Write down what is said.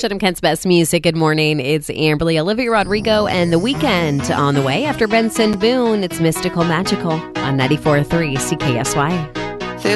Chatham Kent's best music. Good morning. It's Amberly, Olivia Rodrigo, and The Weeknd on the way. After Benson Boone, it's Mystical Magical on 94.3 CKSY.